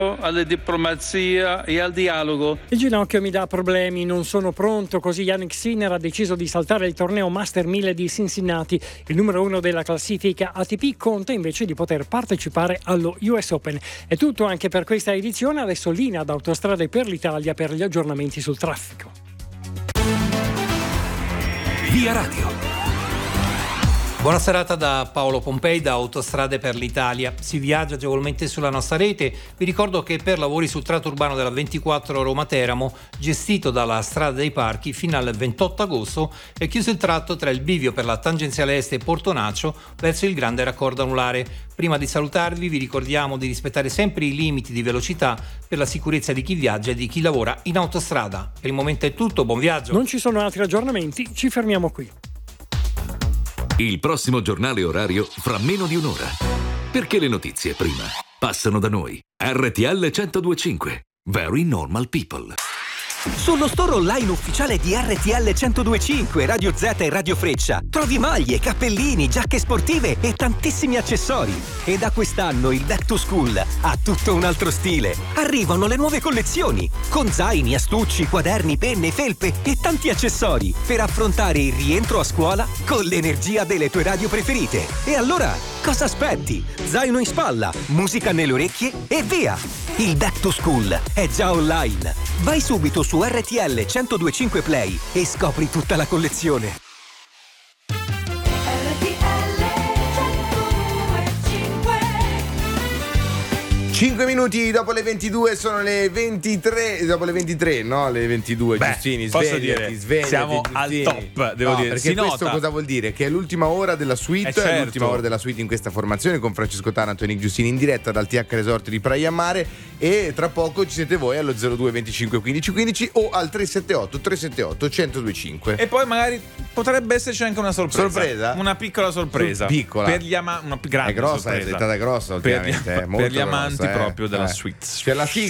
alla diplomazia e al dialogo. Il ginocchio mi dà problemi, non sono pronto, così Jannik Sinner ha deciso di saltare il torneo Master 1000 di Cincinnati. Il numero 1 della classifica ATP conta invece di poter partecipare allo US Open. È tutto anche per questa edizione, adesso linea ad Autostrade per l'Italia per gli aggiornamenti sul traffico. Via Radio. Buona serata da Paolo Pompei da Autostrade per l'Italia. Si viaggia agevolmente sulla nostra rete. Vi ricordo che per lavori sul tratto urbano della 24 Roma-Teramo, gestito dalla Strada dei Parchi, fino al 28 agosto è chiuso il tratto tra il bivio per la tangenziale est e Portonaccio verso il grande raccordo anulare. Prima di salutarvi vi ricordiamo di rispettare sempre i limiti di velocità per la sicurezza di chi viaggia e di chi lavora in autostrada. Per il momento è tutto, buon viaggio. Non ci sono altri aggiornamenti, ci fermiamo qui. Il prossimo giornale orario fra meno di un'ora. Perché le notizie prima passano da noi. RTL 102.5. Very normal people. Sullo store online ufficiale di RTL 102.5, Radio Z e Radio Freccia trovi maglie, cappellini, giacche sportive e tantissimi accessori. E da quest'anno il Back to School ha tutto un altro stile. Arrivano le nuove collezioni con zaini, astucci, quaderni, penne, felpe e tanti accessori per affrontare il rientro a scuola con l'energia delle tue radio preferite. E allora, cosa aspetti? Zaino in spalla, musica nelle orecchie e via! Il Back to School è già online. Vai subito su RTL 102.5 Play e scopri tutta la collezione. 5 minuti dopo le 22 sono le 23. Dopo le 23, no? Le 22. Beh, Giustini, posso svegliati, dire, svegliati. siamo Giustini. al top, devo dire. Perché Si questo nota. cosa vuol dire? Che è l'ultima ora della suite, certo. è l'ultima ora della suite in questa formazione con Francesco Taranto e Nick Giustini in diretta dal TH Resort di Praia Mare. E tra poco ci siete voi allo 02 25 15 15 o al 378 378 1025. E poi magari potrebbe esserci anche una sorpresa. Sorpresa? Una piccola sorpresa. Piccola. Per gli amanti, una grande È grossa, sorpresa. è diventata grossa ultimamente. Per gli amanti proprio della suite. C'è la sigla.